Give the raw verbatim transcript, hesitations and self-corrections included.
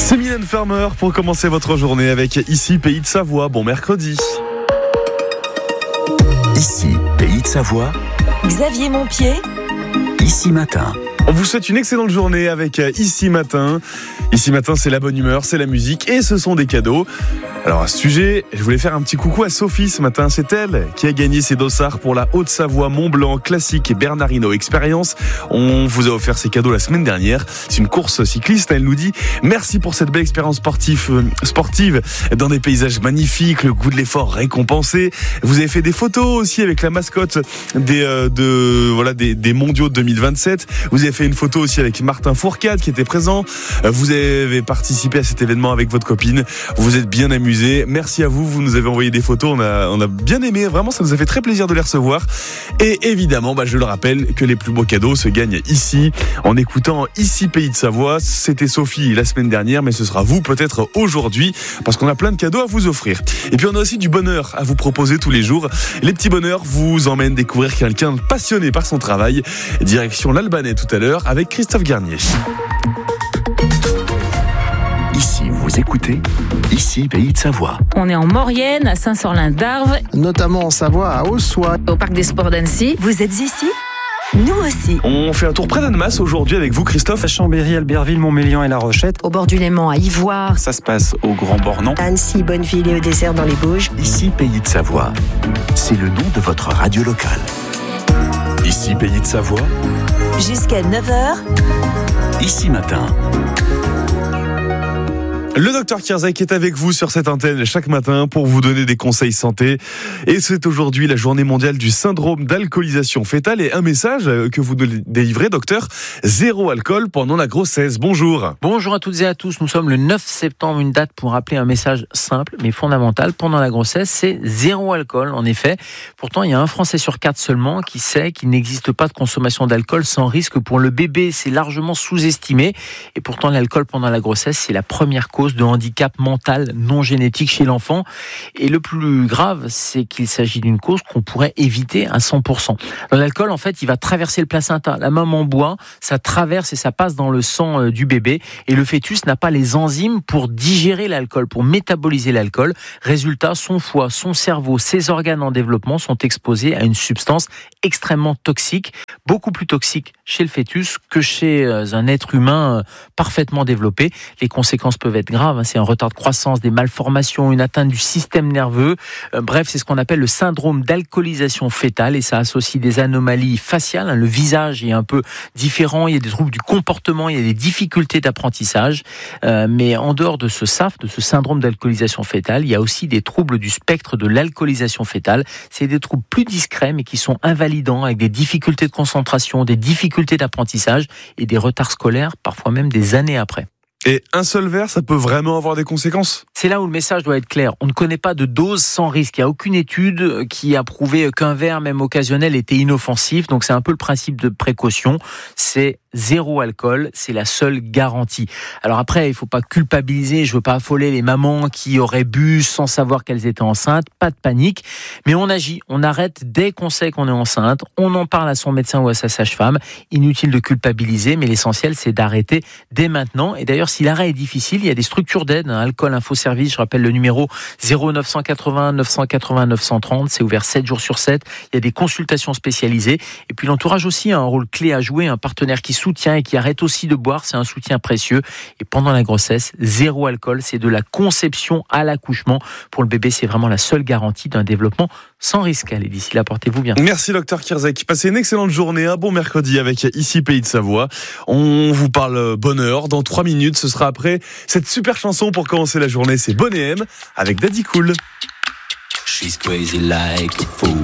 C'est Mylène Farmer pour commencer votre journée avec Ici Pays de Savoie. Bon mercredi. Ici Pays de Savoie. Xavier Montpied. Ici Matin. On vous souhaite une excellente journée avec Ici Matin. Ici Matin, c'est la bonne humeur, c'est la musique et ce sont des cadeaux. Alors à ce sujet, je voulais faire un petit coucou à Sophie ce matin. C'est elle qui a gagné ses dossards pour la Haute-Savoie, Mont-Blanc, Classique et Bernardino Expérience. On vous a offert ces cadeaux la semaine dernière. C'est une course cycliste. Elle nous dit merci pour cette belle expérience sportive, euh, sportive dans des paysages magnifiques, le goût de l'effort récompensé. Vous avez fait des photos aussi avec la mascotte des euh, de voilà des, des mondiaux de deux mille vingt-sept. Vous avez fait une photo aussi avec Martin Fourcade qui était présent. Vous avez participé à cet événement avec votre copine. Vous êtes bien amusé. Merci à vous, vous nous avez envoyé des photos, on a, on a bien aimé, vraiment ça nous a fait très plaisir de les recevoir. Et évidemment, bah, je le rappelle que les plus beaux cadeaux se gagnent ici, en écoutant Ici Pays de Savoie. C'était Sophie la semaine dernière, mais ce sera vous peut-être aujourd'hui, parce qu'on a plein de cadeaux à vous offrir. Et puis on a aussi du bonheur à vous proposer tous les jours. Les petits bonheurs vous emmènent découvrir quelqu'un passionné par son travail. Direction l'Albanais tout à l'heure avec Christophe Garnier. Ici, vous écoutez Ici Pays de Savoie. On est en Maurienne, à Saint-Sorlin-d'Arves, notamment en Savoie, à Ossois, au Parc des Sports d'Annecy. Vous êtes ici ? Nous aussi. On fait un tour près d'Annemasse aujourd'hui avec vous, Christophe. à Chambéry, Albertville, Montmélian et La Rochette. Au bord du Léman, à Ivoire. Ça se passe au Grand Bornand. Annecy, Bonneville et au désert dans les Bauges. Ici Pays de Savoie. C'est le nom de votre radio locale. Ici Pays de Savoie. Jusqu'à neuf heures. Ici Matin. Le docteur Kierzek est avec vous sur cette antenne chaque matin pour vous donner des conseils santé. Et c'est aujourd'hui la journée mondiale du syndrome d'alcoolisation fœtale et un message que vous délivrez, docteur, zéro alcool pendant la grossesse. Bonjour. Bonjour à toutes et à tous. Nous sommes le neuf septembre, une date pour rappeler un message simple mais fondamental. Pendant la grossesse, c'est zéro alcool, en effet. Pourtant, il y a un Français sur quatre seulement qui sait qu'il n'existe pas de consommation d'alcool sans risque pour le bébé. C'est largement sous-estimé. Et pourtant, l'alcool pendant la grossesse, c'est la première cause de handicap mental non génétique chez l'enfant. Et le plus grave, c'est qu'il s'agit d'une cause qu'on pourrait éviter à cent pour cent. Dans l'alcool, en fait, il va traverser le placenta. La maman boit, ça traverse et ça passe dans le sang du bébé. Et le fœtus n'a pas les enzymes pour digérer l'alcool, pour métaboliser l'alcool. Résultat, son foie, son cerveau, ses organes en développement sont exposés à une substance extrêmement toxique, beaucoup plus toxique chez le fœtus que chez un être humain parfaitement développé. Les conséquences peuvent être grave, c'est un retard de croissance, des malformations, une atteinte du système nerveux. Euh, bref, c'est ce qu'on appelle le syndrome d'alcoolisation fœtale et ça associe des anomalies faciales. Hein, le visage est un peu différent, il y a des troubles du comportement, il y a des difficultés d'apprentissage. Euh, mais en dehors de ce S A F, de ce syndrome d'alcoolisation fœtale, il y a aussi des troubles du spectre de l'alcoolisation fœtale. C'est des troubles plus discrets mais qui sont invalidants avec des difficultés de concentration, des difficultés d'apprentissage et des retards scolaires, parfois même des années après. Et un seul verre, ça peut vraiment avoir des conséquences ? C'est là où le message doit être clair. On ne connaît pas de dose sans risque. Il n'y a aucune étude qui a prouvé qu'un verre, même occasionnel, était inoffensif. Donc c'est un peu le principe de précaution. C'est zéro alcool, c'est la seule garantie. Alors après, il ne faut pas culpabiliser, je ne veux pas affoler les mamans qui auraient bu sans savoir qu'elles étaient enceintes, pas de panique, mais on agit, on arrête dès qu'on sait qu'on est enceinte, on en parle à son médecin ou à sa sage-femme, inutile de culpabiliser, mais l'essentiel c'est d'arrêter dès maintenant. Et d'ailleurs, si l'arrêt est difficile, il y a des structures d'aide, hein, Alcool Info Service, je rappelle le numéro zéro neuf cent quatre-vingts neuf cent quatre-vingts neuf cent trente, c'est ouvert sept jours sur sept, il y a des consultations spécialisées, et puis l'entourage aussi a un rôle clé à jouer, un partenaire qui soutient et qui arrête aussi de boire, c'est un soutien précieux. Et pendant la grossesse, zéro alcool, c'est de la conception à l'accouchement. Pour le bébé, c'est vraiment la seule garantie d'un développement sans risque. Allez, d'ici là, portez-vous bien. Merci docteur Kierzek. Passez une excellente journée, un bon mercredi avec Ici Pays de Savoie. On vous parle bonheur dans trois minutes. Ce sera après cette super chanson pour commencer la journée. C'est Bonnet M avec Daddy Cool. She's crazy like a fool.